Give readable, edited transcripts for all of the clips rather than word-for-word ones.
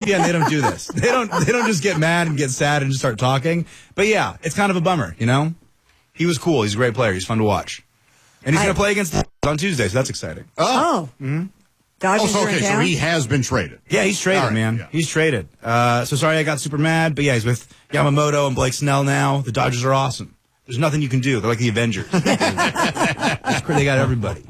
ESPN, they don't do this. They don't just get mad and get sad and just start talking. But yeah, it's kind of a bummer, you know? He was cool. He's a great player. He's fun to watch. And he's going to play against the on Tuesday, so that's exciting. Oh. Mm-hmm. Dodgers are in town? So he has been traded. Yeah, he's traded, right, man. Yeah. He's traded. So sorry I got super mad, but yeah, he's with Yamamoto and Blake Snell now. The Dodgers are awesome. There's nothing you can do. They're like the Avengers. They got everybody.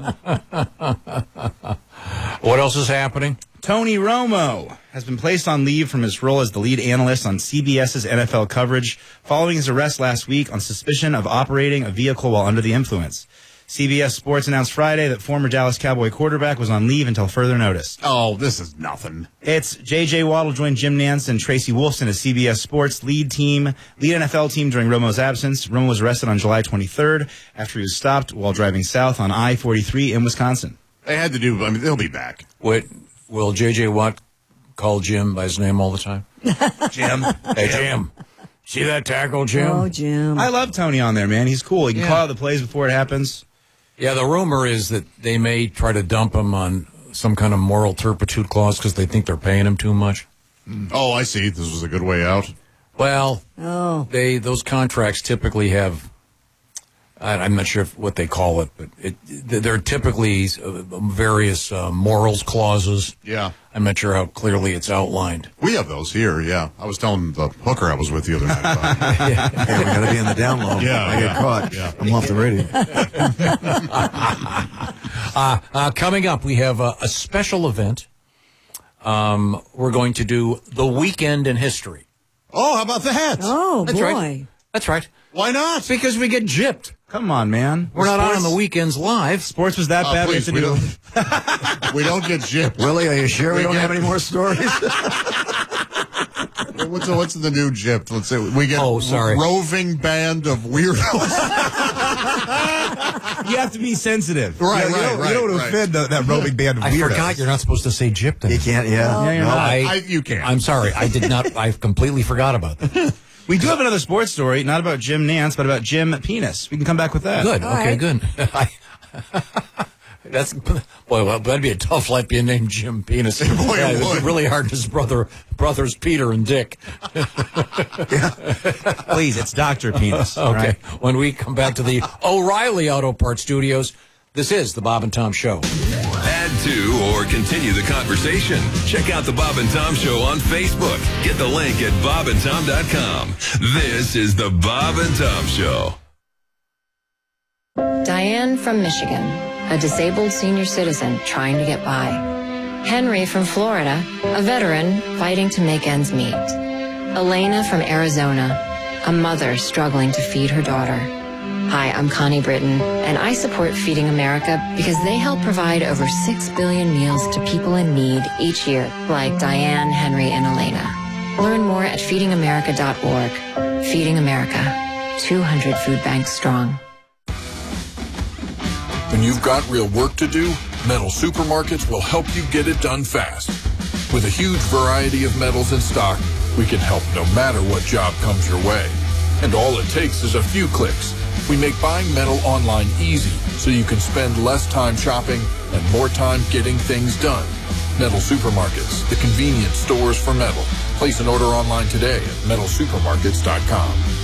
What else is happening? Tony Romo has been placed on leave from his role as the lead analyst on CBS's NFL coverage following his arrest last week on suspicion of operating a vehicle while under the influence. CBS Sports announced Friday that former Dallas Cowboy quarterback was on leave until further notice. Oh, this is nothing. It's J.J. Waddle joined Jim Nantz and Tracy Wolfson as CBS Sports lead NFL team during Romo's absence. Romo was arrested on July 23rd after he was stopped while driving south on I-43 in Wisconsin. They had to do, they'll be back. Wait, will J.J. Watt call Jim by his name all the time? Jim. Hey, Jim. See that tackle, Jim? Oh, Jim. I love Tony on there, man. He's cool. He can call out the plays before it happens. Yeah, the rumor is that they may try to dump him on some kind of moral turpitude clause because they think they're paying him too much. Oh, I see. This was a good way out. Well, those contracts typically have, I'm not sure what they call it, but they're typically various morals clauses. Yeah. I'm not sure how clearly it's outlined. We have those here, yeah. I was telling the hooker I was with the other night about it. Hey, we got to be in the down low. Yeah, I get caught. Yeah. I'm off the radio. Coming up, we have a special event. We're going to do The Weekend in History. Oh, how about that? Oh, That's boy. right. That's right. Why not? Because we get gypped. Come on, man. We're not on the weekends live. Sports was that bad. Please, we don't get gypped. Willie, are you sure we don't have any more stories? What's the new gypped? Let's say we get roving band of weirdos. You have to be sensitive. Right, you don't want to offend that roving band of weirdos. I forgot you're not supposed to say gypped. You can't, You can't. I'm sorry. I did not. I completely forgot about that. We do have another sports story, not about Jim Nantz, but about Jim Penis. We can come back with that. Good. All okay, right. good. That'd be a tough life being named Jim Penis. Boy, it It'd would. be really hard. His brothers Peter and Dick. Please, it's Dr. Penis. Okay. All right? When we come back to the O'Reilly Auto Parts Studios, this is the Bob and Tom Show. Add to or continue the conversation. Check out the Bob and Tom Show on Facebook. Get the link at bobandtom.com. This is the Bob and Tom Show. Diane from Michigan, a disabled senior citizen trying to get by. Henry from Florida, a veteran fighting to make ends meet. Elena from Arizona, a mother struggling to feed her daughter. Hi, I'm Connie Britton, and I support Feeding America because they help provide over 6 billion meals to people in need each year, like Diane, Henry, and Elena. Learn more at feedingamerica.org. Feeding America, 200 food banks strong. When you've got real work to do, Metal Supermarkets will help you get it done fast. With a huge variety of metals in stock, we can help no matter what job comes your way. And all it takes is a few clicks. We make buying metal online easy so you can spend less time shopping and more time getting things done. Metal Supermarkets, the convenient stores for metal. Place an order online today at metalsupermarkets.com.